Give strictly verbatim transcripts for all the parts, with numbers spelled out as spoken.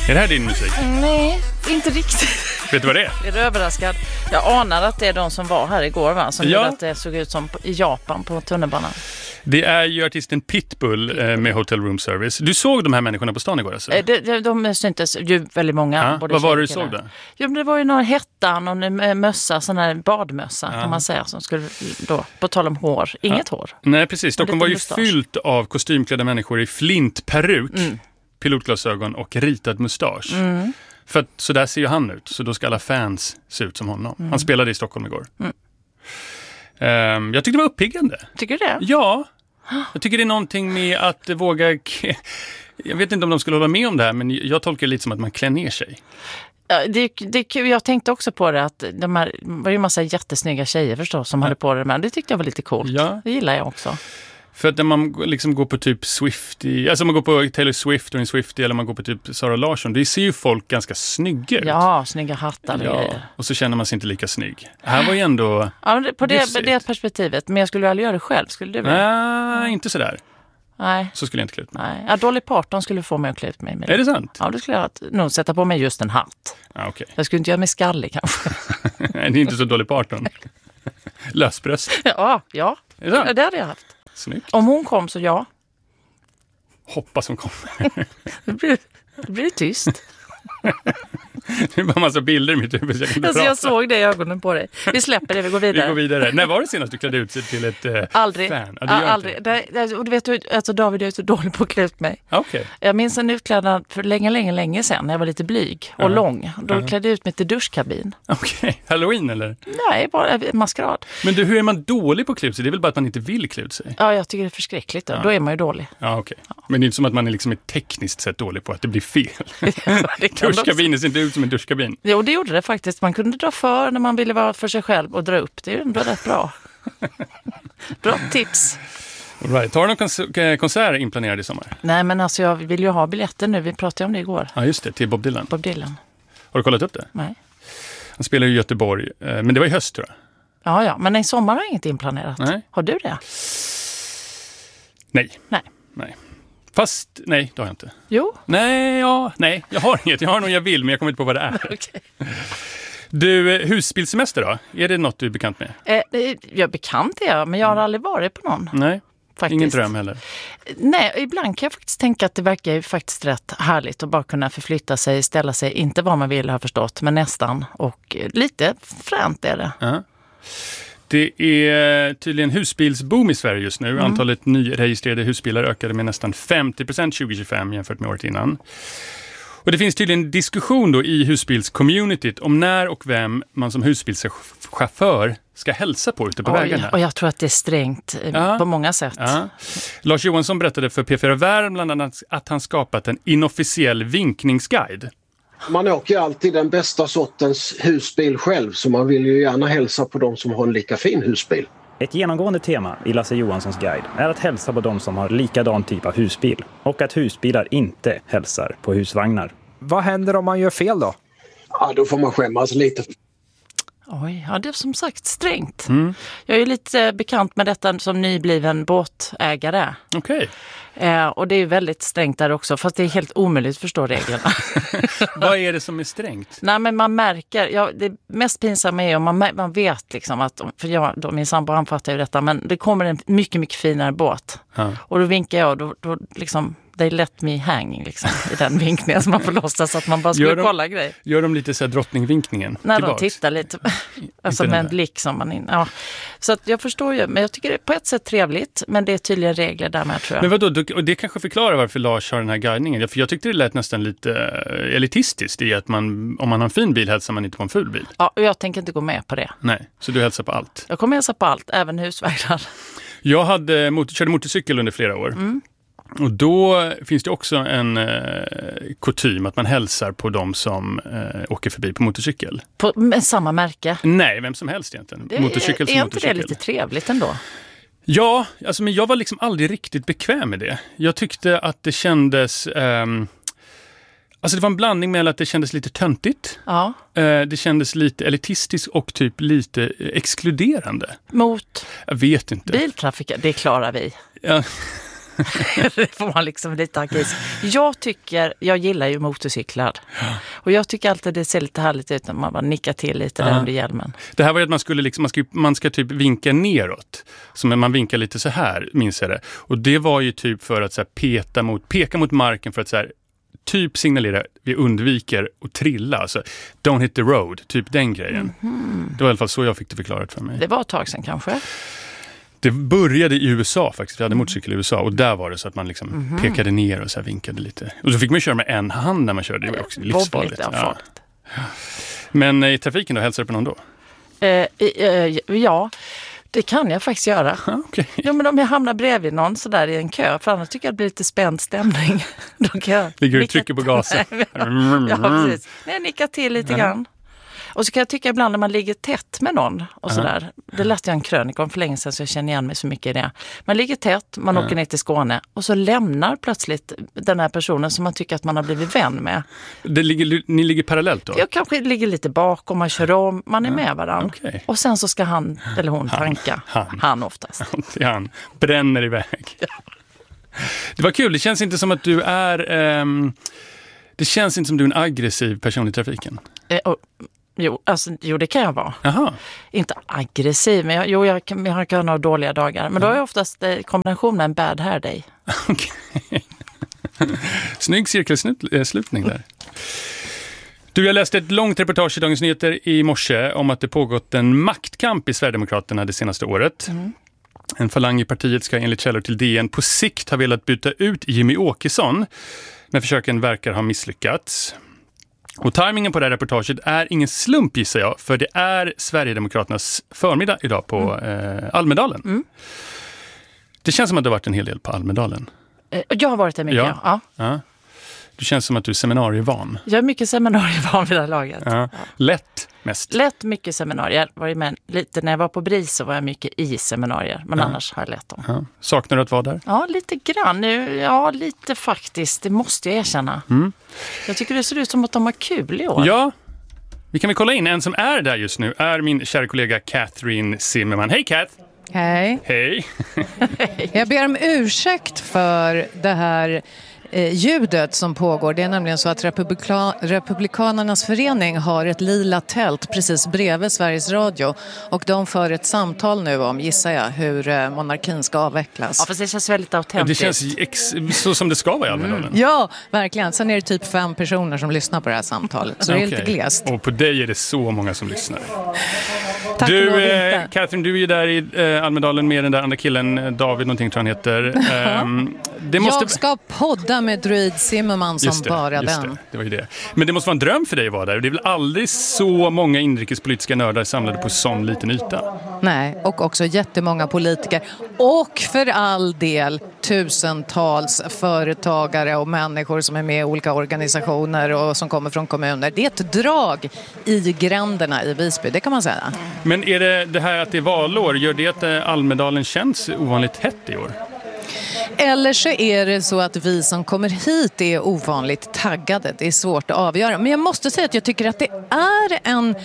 Är det här din musik? Nej, inte riktigt. Vet du vad det är? Är du överraskad? Jag anar att det är de som var här igår, va? Som Ja. gjorde att det såg ut som i Japan på tunnelbanan. Det är ju artisten Pitbull eh, med Hotel Room Service. Du såg de här människorna på stan igår alltså? Eh, De, de, de syntes ju väldigt många. Ja, både vad var det du tjejer och såg killar. då? Jo, men det var ju några hätta, någon eh, mössa, sån här badmössa Ja. kan man säga, som skulle då, på tal om hår, inget Ja. hår. Nej, precis. Stockholm lite var ju mustasch. fyllt av kostymklädda människor i flintperuk, Mm. pilotglasögon och ritad mustasch. Mm. För att så där ser ju han ut, så då ska alla fans se ut som honom. Mm. Han spelade i Stockholm igår. Mm. Ehm, jag tyckte det var uppiggande. Tycker du det? Ja, jag tycker det är någonting med att våga... Jag vet inte om de skulle hålla med om det här, men jag tolkar det lite som att man klär ner sig. Ja, det, det är kul. Jag tänkte också på det att de här var ju en massa jättesnygga tjejer förstås som Ja. hade på det, men det tyckte jag var lite coolt. Ja. Det gillar jag också. För att när man liksom går på typ Swiftie, alltså man går på Taylor Swift och en Swiftie eller man går på typ Sara Larsson, det ser ju folk ganska snygga ut. Ja, snygga hattar och Ja, grejer. och så känner man sig inte lika snygg. Här var ju ändå... Ja, men det- på det, Bussigt. det perspektivet. Men jag skulle aldrig göra det själv, skulle du det? Nej, inte sådär. Nej. Så skulle jag inte klä ut mig. Nej. Ja, Dolly Parton skulle få mig att klä ut mig med det. Är det sant? Ja, då skulle jag nog sätta på mig just en hatt. Ja, okej. Jag skulle inte göra mig skallig kanske. Nej, det är inte så Dolly Parton. Lösbröst. Ja, ja. Är det sant? Ja, det hade jag haft. Snyggt. Om hon kom så ja. Hoppas hon kommer. Det blir, det blir tyst. Det är bara en massa bilder i mitt huvud. Så jag kan inte Alltså, jag prata. såg det i ögonen på dig. Vi släpper det, vi går Vi vidare. går vidare. När var det senast du klädde ut sig till ett eh, Aldrig. fan? Ja, Ja, det gör aldrig. inte. Det, det, och du vet, alltså David är ju så dålig på att klä ut mig. Ah, okej. Jag minns en utklädnad för länge, länge, länge sedan när jag var lite blyg och Ja. lång. Då Ja. klädde jag ut mig till duschkabin. Okej. Halloween eller? Nej, bara maskerad. Men du, hur är man dålig på att klä ut sig? Det är väl bara att man inte vill klä ut sig? Ja, jag tycker det är förskräckligt. Då, Ja. då är man ju dålig. Ja, okej. Men det är inte som att man är liksom ett tekniskt sett dålig på att det blir fel. Det kan också- Duschkabinen ser inte ut som en duschkabin. Jo, det gjorde det faktiskt. Man kunde dra för när man ville vara för sig själv och dra upp. Det är ju ändå rätt bra. Bra tips. All right. Har du någon kons- eh, konsert inplanerad i sommar? Nej, men alltså jag vill ju ha biljetter nu. Vi pratade om det igår. Ja, just det. Till Bob Dylan. Bob Dylan. Har du kollat upp det? Nej. Han spelar ju i Göteborg, eh, men det var i höst tror jag. Ja, ja. Men i sommar har jag inget inplanerat. Nej. Har du det? Nej. Nej. Nej. Fast, nej, det har jag inte. Jo. Nej, ja, nej. Jag har inget. Jag har nog jag vill, men jag kommer inte på vad det är. Okej. Du, eh, husbilsemester då? Är det något du är bekant med? Eh, eh, jag är bekant är jag, men jag har aldrig varit på någon. Nej, Faktiskt. ingen dröm heller. Nej, ibland kan jag faktiskt tänka att det verkar ju faktiskt rätt härligt att bara kunna förflytta sig, ställa sig, inte vad man vill ha förstått, men nästan. Och eh, lite fränt är det. Ja. Det är tydligen husbilsboom i Sverige just nu. Mm. Antalet nyregistrerade husbilar ökade med nästan femtio procent tjugo tjugofem jämfört med året innan. Och det finns tydligen diskussion då i husbilscommunityt om när och vem man som husbilschaufför ska hälsa på ute på Oj, vägarna. och jag tror att det är strängt eh, Ja. på många sätt. Ja. Lars Johansson berättade för P fyra Värmland bland annat att han skapat en inofficiell vinkningsguide. Man åker ju alltid den bästa sortens husbil själv, så man vill ju gärna hälsa på de som har en lika fin husbil. Ett genomgående tema i Lasse Johanssons guide är att hälsa på de som har likadan typ av husbil och att husbilar inte hälsar på husvagnar. Vad händer om man gör fel då? Ja, då får man skämmas lite. Oj, ja det är som sagt strängt. Mm. Jag är ju lite eh, bekant med detta som nybliven båtägare. Okej. Eh, och det är ju väldigt strängt där också, fast det är helt omöjligt att förstå reglerna. Vad är det som är strängt? Nej, men man märker, ja, det mest pinsamma är om man, mär- man vet liksom att, för jag, då, min sambo han fattar ju detta, men det kommer en mycket, mycket finare båt. Ja. Och då vinkar jag, då, då liksom, they let me hang liksom, i den vinkningen, så man får låtsas att man bara skulle Gör de- kolla grejer. Gör de lite så här drottningvinkningen När tillbaks? de tittar lite, alltså den med en där. blick som man in, ja. Så att jag förstår ju, men jag tycker det är på ett sätt trevligt, men det är tydliga regler där med, tror jag. Men vadå, du- och det kanske förklarar varför Lars har den här guidningen. För jag tyckte det lät nästan lite eh, elitistiskt i att man, om man har en fin bil hälsar man inte på en ful bil. Ja, och jag tänker inte gå med på det. Nej, så du hälsar på allt. Jag kommer hälsa på allt, även husvagnar. Jag hade, motor, körde motorcykel under flera år. Mm. Och då finns det också en eh, kutym att man hälsar på de som eh, åker förbi på motorcykel. På, med samma märke. Nej, vem som helst egentligen. Det, motorcykel som är inte motorcykel. det lite trevligt ändå? Ja, alltså, men jag var liksom aldrig riktigt bekväm med det. Jag tyckte att det kändes... ehm, alltså det var en blandning med att det kändes lite töntigt. Ja. Eh, det kändes lite elitistiskt och typ lite eh, exkluderande. Mot Jag vet inte. biltrafik, det klarar vi. Ja. Det får man liksom lite akis. Jag tycker, jag gillar ju motorcyklar. Ja. Och jag tycker alltid det ser lite härligt ut när man bara nickar till lite ja. där under hjälmen. Det här var ju att man skulle liksom, man ska, man ska typ vinka neråt. Som man vinkar lite så här, minns jag det. Och det var ju typ för att så här, peta mot, peka mot marken för att så här, typ signalera, vi undviker att trilla. Alltså, don't hit the road, typ den grejen. Mm-hmm. Det var i alla fall så jag fick det förklarat för mig. Det var ett tag sedan kanske. Det började i U S A faktiskt. Vi hade motorcykel i U S A och där var det så att man liksom mm-hmm. pekade ner och så här vinkade lite. Och så fick man köra med en hand när man körde. Det var också livsfarligt. Ja. Men i trafiken då, hälsar du på någon då? Eh, eh, ja, det kan jag faktiskt göra. Okay. Ja, men om jag hamnar bredvid någon så där i en kö, för annars tycker jag det blir lite spänd stämning. Då kan jag ligger du och trycker på gasen? Ja, precis. Nej, jag nickar till lite ja. grann. Och så kan jag tycka ibland när man ligger tätt med någon och uh-huh. sådär. Det läste jag en krönika om för länge sedan så jag känner igen mig så mycket i det. Man ligger tätt, man uh-huh. åker ner till Skåne och så lämnar plötsligt den här personen som man tycker att man har blivit vän med. Det ligger, ni ligger parallellt då? Jag kanske ligger lite bakom, man kör om, man är uh-huh. med varandra. Okay. Och sen så ska han eller hon han, tanka. Han, han oftast. Han bränner iväg. Ja. Det var kul, det känns inte som att du är... Um, det känns inte som du är en aggressiv person i trafiken. Eh, och, Jo, alltså, jo, det kan jag vara. Aha. Inte aggressiv, men jag, jo, jag kan, jag kan ha dåliga dagar. Men då är jag oftast eh, kombination med en bad hair day. Okej. Snygg cirkelslutning där. Du, jag läste ett långt reportage i Dagens Nyheter i morse om att det pågått en maktkamp i Sverigedemokraterna det senaste året. Mm. En falang i partiet ska enligt källor till D N på sikt ha velat byta ut Jimmy Åkesson, men försöken verkar ha misslyckats. Och timingen på det här reportaget är ingen slump, gissar jag, för det är Sverigedemokraternas förmiddag idag på mm. eh, Almedalen. Mm. Det känns som att det har varit en hel del på Almedalen. Jag har varit där mycket, ja. ja. ja. Du känns som att du är seminarievan. Jag är mycket seminarievan vid det här laget. Ja. Ja. Lätt mest. Lätt mycket seminarier. Var med lite, när jag var på BRIS så var jag mycket i seminarier. Men ja. annars har jag lätt dem. Ja. Saknar du att vara där? Ja, lite grann. Nu, ja, lite faktiskt. Det måste jag erkänna. Mm. Jag tycker det ser ut som att de har kul i år. Ja, vi kan väl kolla in. En som är där just nu är min kära kollega Catherine Zimmerman. Hej Cat! Hej. Hej. Jag ber om ursäkt för det här eh, ljudet som pågår. Det är nämligen så att Republika- Republikanernas förening har ett lila tält precis bredvid Sveriges Radio. Och de för ett samtal nu om, gissar jag, hur eh, monarkin ska avvecklas. Ja, för det känns väldigt autentiskt. Det känns ex- så som det ska vara i Almedalen. Mm. Ja, verkligen. Sen är det typ fem personer som lyssnar på det här samtalet. Så okay. det är lite glest. Och på dig är det så många som lyssnar. Tack du, eh, Catherine, du är ju där i eh, Almedalen med den där andra killen, David, någonting tror han heter. Um, det måste... Jag ska podda med Druid Zimmerman som det, bara just den. Det, det var ju det. Men det måste vara en dröm för dig att vara där. Det är väl aldrig så många inrikespolitiska nördar samlade på sån liten yta? Nej, och också jättemånga politiker. Och för all del tusentals företagare och människor som är med i olika organisationer och som kommer från kommuner. Det är ett drag i gränderna i Visby, det kan man säga. Men är det det här att det är valår, gör det att Almedalen känns ovanligt hett i år? Eller så är det så att vi som kommer hit är ovanligt taggade. Det är svårt att avgöra. Men jag måste säga att jag tycker att det är en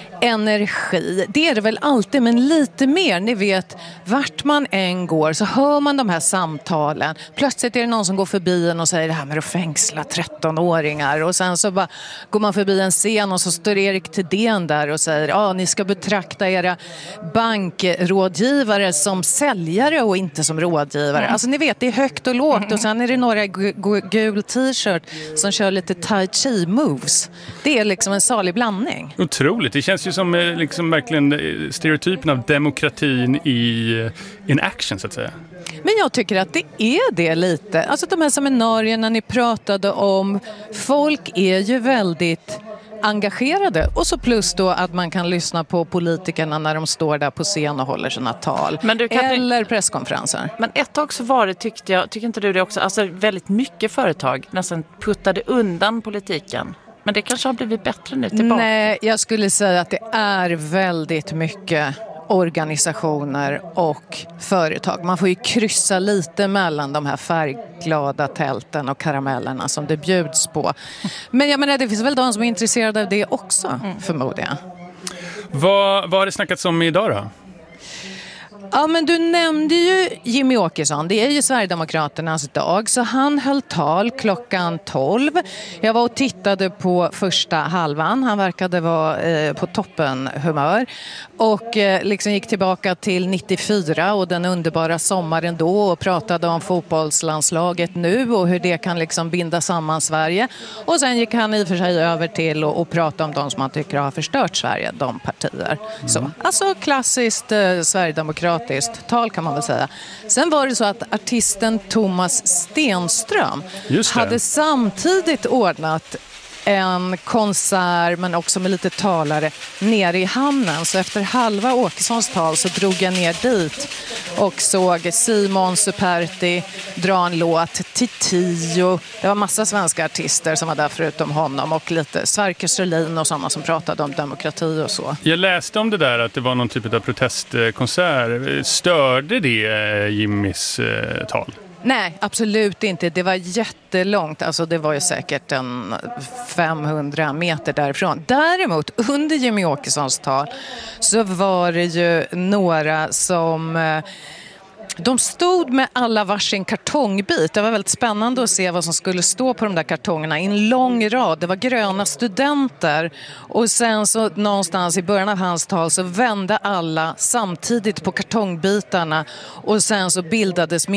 energi. Det är det väl alltid, men lite mer. Ni vet, vart man än går så hör man de här samtalen. Plötsligt är det någon som går förbi en och säger det här med att fängsla trettonåringar. Och sen så bara går man förbi en scen och så står Erik Thedéen där och säger ja, ah, ni ska betrakta era bankrådgivare som säljare och inte som rådgivare. Alltså ni vet, det är högt och lågt och sen är det några gu- gu- gul t-shirt som kör lite tai chi moves. Det är liksom en salig blandning. Otroligt, det känns ju som liksom verkligen stereotypen av demokratin i in action så att säga. Men jag tycker att det är det lite. Alltså de här seminarierna ni pratade om, folk är ju väldigt engagerade. Och så plus då att man kan lyssna på politikerna när de står där på scen och håller sina tal. Men du, kan eller du... presskonferenser. Men ett tag så var det, tyckte jag, tycker inte du det också, alltså väldigt mycket företag nästan puttade undan politiken. Men det kanske har blivit bättre nu tillbaka. Nej, jag skulle säga att det är väldigt mycket organisationer och företag. Man får ju kryssa lite mellan de här färgglada tälten och karamellerna som det bjuds på. Men jag menar, det finns väl de som är intresserade av det också, mm. förmodligen. Vad, vad har det snackats om idag då? Ja, men du nämnde ju Jimmy Åkesson. Det är ju Sverigedemokraternas dag, så han höll tal klockan tolv. Jag var och tittade på första halvan. Han verkade vara eh, på toppen humör och eh, liksom gick tillbaka till nittiofyra och den underbara sommaren då och pratade om fotbollslandslaget nu och hur det kan liksom binda samman Sverige. Och sen gick han i och för sig över till att prata om de som man tycker har förstört Sverige, de partier. Mm. Så, alltså klassiskt eh, Sverigedemokrat tal kan man väl säga. Sen var det så att artisten Thomas Stenström hade samtidigt ordnat en konsert men också med lite talare nere i hamnen. Så efter halva Åkessons tal så drog jag ner dit och såg Simon Superti dra en låt till Tio. Det var massa svenska artister som var där förutom honom och lite Sverker Sörlin och sådana som pratade om demokrati och så. Jag läste om det där att det var någon typ av protestkonsert. Störde det Jimmys eh, tal? Nej, absolut inte. Det var jättelångt. Alltså det var ju säkert en femhundra meter därifrån. Däremot, under Jimmy Åkessons tal så var det ju några som... De stod med alla varsin kartongbit. Det var väldigt spännande att se vad som skulle stå på de där kartongerna i en lång rad. Det var gröna studenter. Och sen så någonstans i början av hans tal så vände alla samtidigt på kartongbitarna. Och sen så bildades